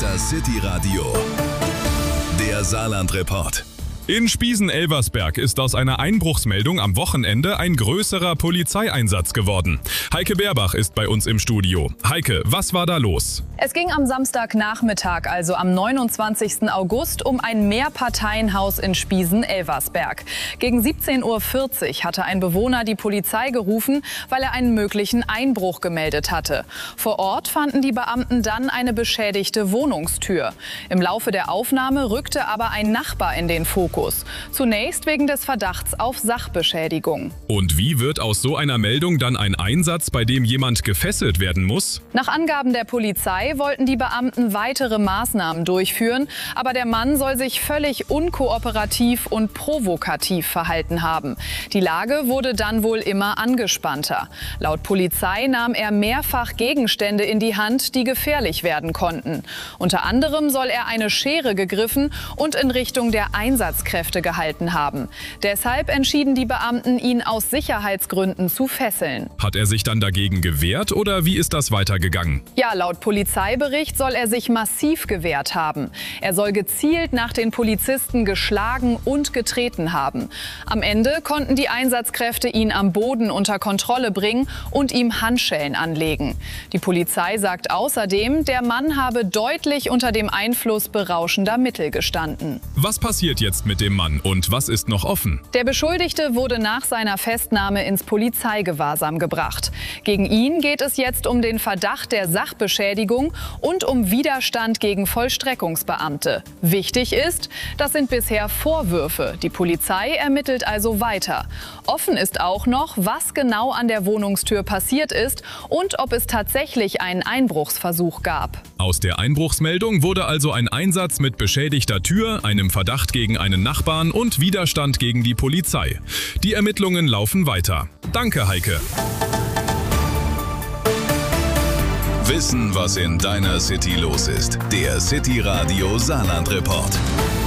Unser City-Radio. Der Saarland-Report. In Spiesen-Elversberg ist aus einer Einbruchsmeldung am Wochenende ein größerer Polizeieinsatz geworden. Heike Beerbach ist bei uns im Studio. Heike, was war da los? Es ging am Samstagnachmittag, also am 29. August, um ein Mehrparteienhaus in Spiesen-Elversberg. Gegen 17:40 Uhr hatte ein Bewohner die Polizei gerufen, weil er einen möglichen Einbruch gemeldet hatte. Vor Ort fanden die Beamten dann eine beschädigte Wohnungstür. Im Laufe der Aufnahme rückte aber ein Nachbar in den Fokus. Zunächst wegen des Verdachts auf Sachbeschädigung. Und wie wird aus so einer Meldung dann ein Einsatz, bei dem jemand gefesselt werden muss? Nach Angaben der Polizei wollten die Beamten weitere Maßnahmen durchführen, aber der Mann soll sich völlig unkooperativ und provokativ verhalten haben. Die Lage wurde dann wohl immer angespannter. Laut Polizei nahm er mehrfach Gegenstände in die Hand, die gefährlich werden konnten. Unter anderem soll er eine Schere gegriffen und in Richtung der Einsatzkräfte gehalten haben. Deshalb entschieden die Beamten, ihn aus Sicherheitsgründen zu fesseln. Hat er sich dann dagegen gewehrt oder wie ist das weitergegangen? Ja, laut Polizeibericht soll er sich massiv gewehrt haben. Er soll gezielt nach den Polizisten geschlagen und getreten haben. Am Ende konnten die Einsatzkräfte ihn am Boden unter Kontrolle bringen und ihm Handschellen anlegen. Die Polizei sagt außerdem, der Mann habe deutlich unter dem Einfluss berauschender Mittel gestanden. Was passiert jetzt mit dem Mann und was ist noch offen? Der Beschuldigte wurde nach seiner Festnahme ins Polizeigewahrsam gebracht. Gegen ihn geht es jetzt um den Verdacht der Sachbeschädigung und um Widerstand gegen Vollstreckungsbeamte. Wichtig ist, das sind bisher Vorwürfe. Die Polizei ermittelt also weiter. Offen ist auch noch, was genau an der Wohnungstür passiert ist und ob es tatsächlich einen Einbruchsversuch gab. Aus der Einbruchsmeldung wurde also ein Einsatz mit beschädigter Tür, einem Verdacht gegen einen Nachbarn und Widerstand gegen die Polizei. Die Ermittlungen laufen weiter. Danke, Heike. Wissen, was in deiner City los ist. Der City-Radio Saarland-Report.